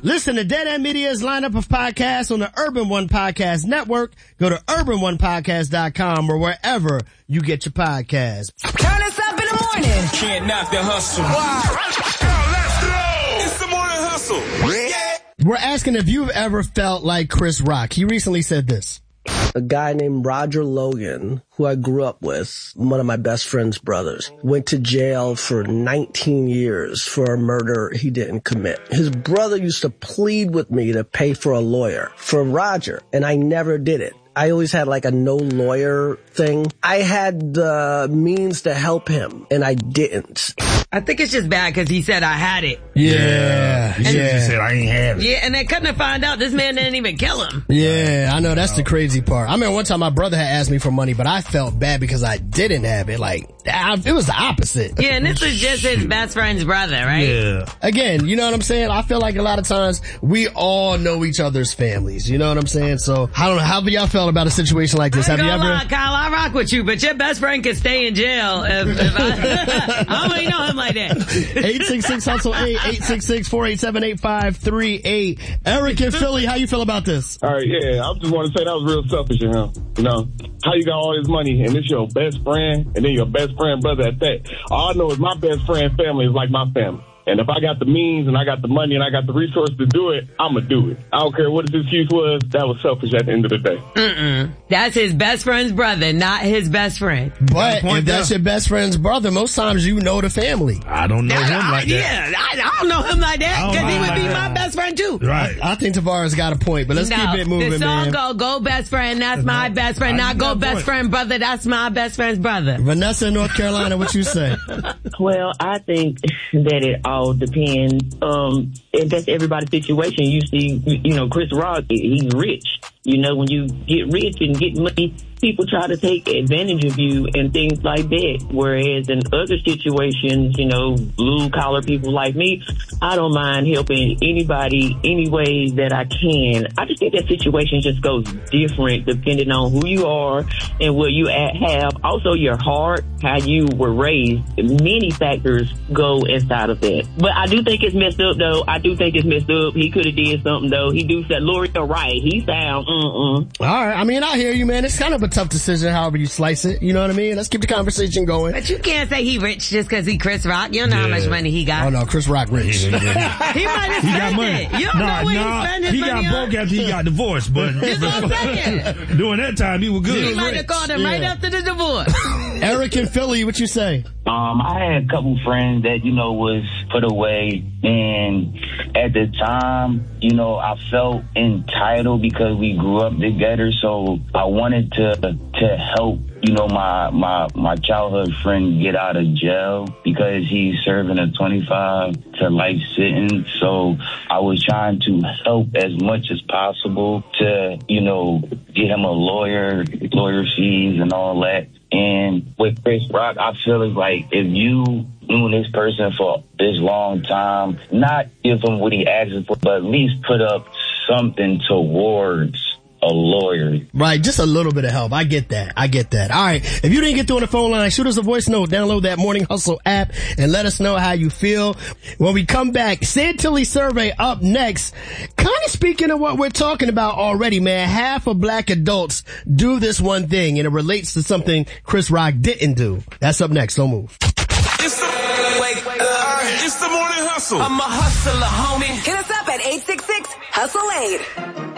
Listen to Dead End Media's lineup of podcasts on the Urban One Podcast Network. Go to urbanonepodcast.com or wherever you get your podcasts. Turn us up in the morning. Can't knock the hustle. Let's go. It's the morning hustle. Yeah. We're asking if you've ever felt like Chris Rock. He recently said this. A guy named Roger Logan, who I grew up with, one of my best friend's brothers, went to jail for 19 years for a murder he didn't commit. His brother used to plead with me to pay for a lawyer for Roger, and I never did it. I always had like a no lawyer thing. I had the means to help him, and I didn't. I think it's just bad because he said I had it. Yeah. He said I ain't have it. Yeah, and they couldn't find out this man didn't even kill him. Yeah, I know. That's the crazy part. I remember one time my brother had asked me for money, but I felt bad because I didn't have it. Like, it was the opposite. Yeah, and this was just his best friend's brother, right? Yeah. Again, you know what I'm saying? I feel like a lot of times we all know each other's families. You know what I'm saying? So, I don't know. How have y'all felt about a situation like this? Have you ever? Kyle, I rock with you, but your best friend could stay in jail if I don't really know him like that. 866-HUSTLE-8, 866-487-8538. Eric in Philly, how you feel about this? All right, yeah, I just want to say that was real selfish of him. You know, how you got all this money and it's your best friend and then your best friend brother at that. All I know is my best friend family is like my family. And if I got the means and I got the money and I got the resources to do it, I'm going to do it. I don't care what his excuse was. That was selfish at the end of the day. That's his best friend's brother, not his best friend. But if that's your best friend's brother, most times you know the family. I don't know him like that. Yeah, I don't know him like that because he would be my best friend too. Right. I think Tavares got a point, but let's keep it moving, the song go best friend, that's my best friend, not go best friend brother, that's my best friend's brother. Vanessa in North Carolina, what you say? Well, I think that it all depends. If that's everybody's situation, you see, Chris Rock, he's rich. You know, when you get rich and get money, people try to take advantage of you and things like that. Whereas in other situations, blue collar people like me, I don't mind helping anybody any way that I can. I just think that situation just goes different depending on who you are and what you have. Also your heart, how you were raised. Many factors go inside of that. But I do think it's messed up though. I do think it's messed up. He could have did something though. He do said L'Oreal right. He sound All right. I mean, I hear you, man. It's kind of a tough decision, however you slice it. You know what I mean? Let's keep the conversation going. But you can't say he rich just because he Chris Rock. You don't know how much money he got. Oh, no. Chris Rock rich. He might have spent it. You don't know where he spent his money on. He got broke after he got divorced, but that's what I'm saying. During that time, he was good. He might have called him right after the divorce. Eric in Philly, what you say? I had a couple friends that, was put away, and at the time, I felt entitled because we grew up together, so I wanted to help, my childhood friend get out of jail because he's serving a 25 to life sentence, so I was trying to help as much as possible to, get him a lawyer fees and all that. And with Chris Rock, I feel like if you knew this person for this long time, not give him what he asks for, but at least put up something towards a lawyer. Right, just a little bit of help. I get that. All right, if you didn't get through on the phone line, shoot us a voice note, download that Morning Hustle app, and let us know how you feel. When we come back, Sid Tilly survey up next. Kind of speaking of what we're talking about already, man, half of black adults do this one thing, and it relates to something Chris Rock didn't do. That's up next. Don't move. It's the morning hustle. I'm a hustler, homie. Hit us up at 866-HUSTLE-8.